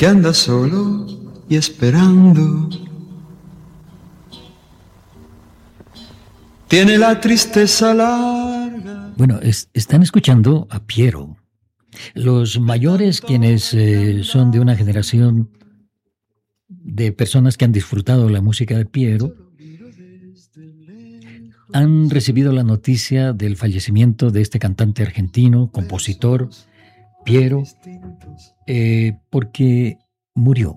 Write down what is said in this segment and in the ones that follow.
que anda solo y esperando. Tiene la tristeza larga. Bueno, están escuchando a Piero. Los mayores, quienes son de una generación de personas que han disfrutado la música de Piero, han recibido la noticia del fallecimiento de este cantante argentino, compositor, Piero, porque murió.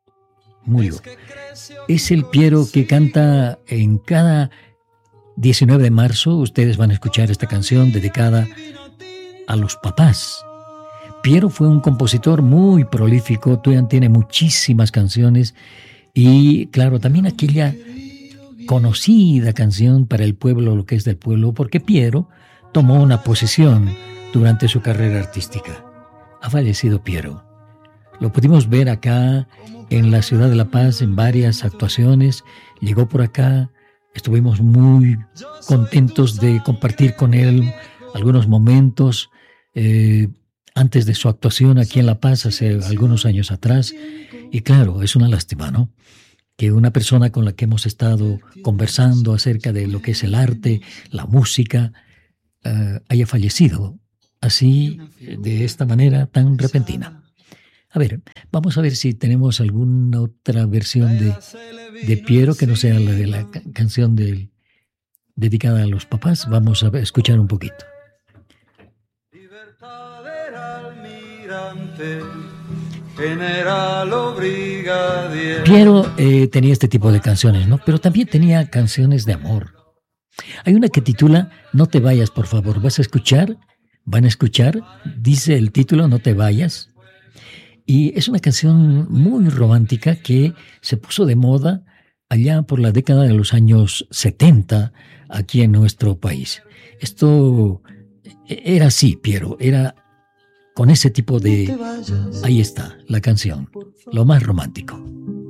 Es el Piero que canta en cada 19 de marzo. Ustedes van a escuchar esta canción dedicada a los papás. Piero fue un compositor muy prolífico, tiene muchísimas canciones y claro, también aquella conocida canción para el pueblo, lo que es del pueblo, porque Piero tomó una posición durante su carrera artística. Ha fallecido Piero. Lo pudimos ver acá en la ciudad de La Paz en varias actuaciones. Llegó por acá, estuvimos muy contentos de compartir con él algunos momentos antes de su actuación aquí en La Paz hace algunos años atrás. Y claro, es una lástima, ¿no?, que una persona con la que hemos estado conversando acerca de lo que es el arte, la música, haya fallecido así, de esta manera tan repentina. A ver, vamos a ver si tenemos alguna otra versión de Piero que no sea la de la canción dedicada a los papás. Vamos a escuchar un poquito. Libertad era almirante, general o brigadier. Piero tenía este tipo de canciones, ¿no? Pero también tenía canciones de amor. Hay una que titula No te vayas, por favor. Van a escuchar, dice el título, No te vayas. Y es una canción muy romántica que se puso de moda allá por la década de los años 70 aquí en nuestro país. Esto era así, Piero, era con ese tipo de... Ahí está, la canción, lo más romántico.